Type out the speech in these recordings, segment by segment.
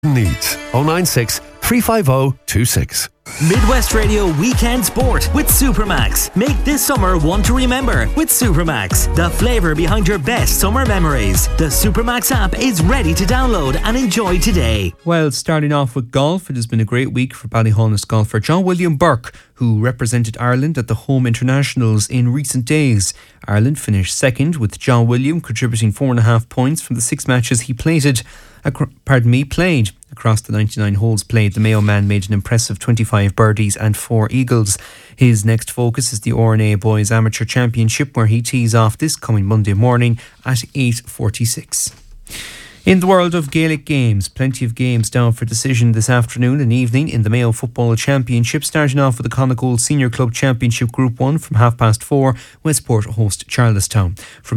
Needs 096 350 26. Midwest Radio Weekend Sport with Supermax. Make this summer one to remember with Supermax, the flavour behind your best summer memories. The Supermax app is ready to download and enjoy today. Well, starting off with golf, it has been a great week for Ballyhonus golfer John William Burke, who represented Ireland at the Home Internationals in recent days. Ireland finished second, with John William contributing 4.5 points from the 6 matches he played. Across the 99 holes played, the Mayo man made an impressive 25 birdies and 4 eagles. His next focus is the R&A Boys Amateur Championship, where he tees off this coming Monday morning at 8:46. In the world of Gaelic games, plenty of games down for decision this afternoon and evening in the Mayo Football Championship, starting off with the Connacht Senior Club Championship Group 1 from 4:30. Westport host Charlestown. From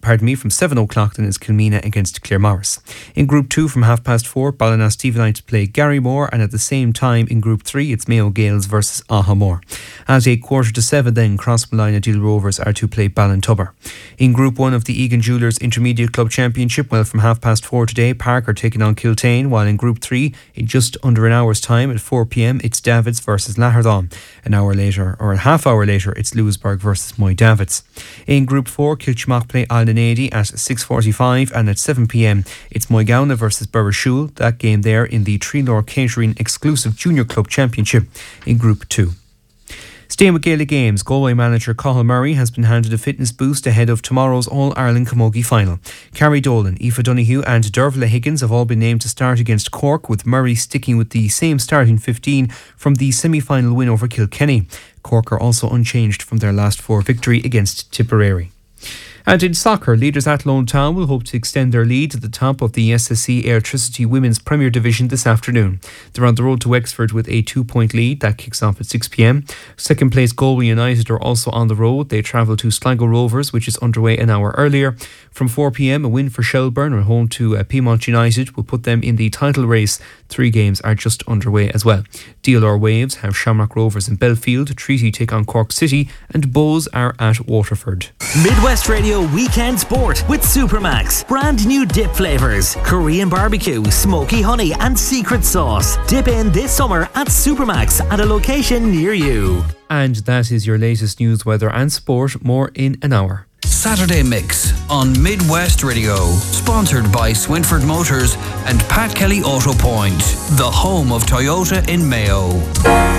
7 o'clock then is Kilmena against Claremorris. In Group 2 from 4:30, Ballina-Stevenite play Garrymore, and at the same time in Group 3 it's Mayo Gaels versus Ahamore. At 7:15 then, Crossmolina Deal Rovers are to play Ballintubber. In Group 1 of the Egan Jewellers Intermediate Club Championship, well, from 4:30 today, Parker taking on Kiltane, while in Group 3, in just under an hour's time at 4 p.m, it's Davids versus Laherdawn. A half hour later, it's Lewisburg versus Moy Davids. In Group 4, Kilchmock play Aldenady at 6:45, and at 7 p.m, it's Moygowna versus Burrishoole. That game there in the Treelor Catering Exclusive Junior Club Championship in Group 2. Staying with Gaelic games, Galway manager Cathal Murray has been handed a fitness boost ahead of tomorrow's All-Ireland Camogie final. Carrie Dolan, Aoife Donoghue and Dervla Higgins have all been named to start against Cork, with Murray sticking with the same starting 15 from the semi-final win over Kilkenny. Cork are also unchanged from their last 4 victory against Tipperary. And in soccer, leaders Athlone Town will hope to extend their lead at the top of the SSE Airtricity Women's Premier Division this afternoon. They're on the road to Wexford with a 2-point lead. That kicks off at 6 p.m. Second place Galway United are also on the road. They travel to Sligo Rovers, which is underway an hour earlier. From 4 p.m, a win for Shelburne at home to Piedmont United will put them in the title race. 3 games are just underway as well. DLR Waves have Shamrock Rovers in Belfield, Treaty take on Cork City, and Bows are at Waterford. Midwest Radio Weekend Sport with Supermax. Brand new dip flavours: Korean barbecue, smoky honey and secret sauce. Dip in this summer at Supermax at a location near you. And that is your latest news, weather and sport. More in an hour. Saturday Mix on Midwest Radio, sponsored by Swinford Motors and Pat Kelly Auto Point, the home of Toyota in Mayo.